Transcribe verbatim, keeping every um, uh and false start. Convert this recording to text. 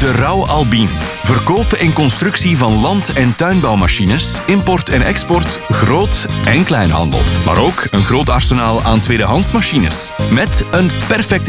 De Rauw Albin. Verkoop en constructie van land- en tuinbouwmachines, import en export, groot- en kleinhandel. Maar ook een groot arsenaal aan tweedehands machines. Met een perfecte